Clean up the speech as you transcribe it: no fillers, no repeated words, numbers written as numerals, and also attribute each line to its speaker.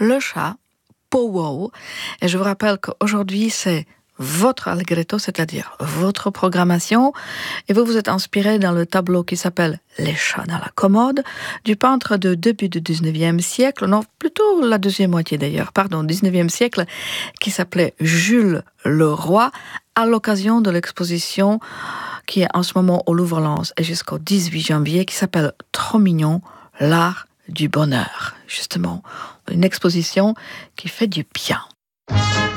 Speaker 1: le chat, Pow-wow. Et je vous rappelle qu'aujourd'hui, c'est votre Allegretto, c'est-à-dire votre programmation. Et vous vous êtes inspiré dans le tableau qui s'appelle Les chats dans la commode, du peintre de début du 19e siècle, non, plutôt la deuxième moitié d'ailleurs, 19e siècle, qui s'appelait Jules Leroy, à l'occasion de l'exposition qui est en ce moment au Louvre-Lens et jusqu'au 18 janvier, qui s'appelle Trop mignon, l'art du bonheur. Justement, une exposition qui fait du bien.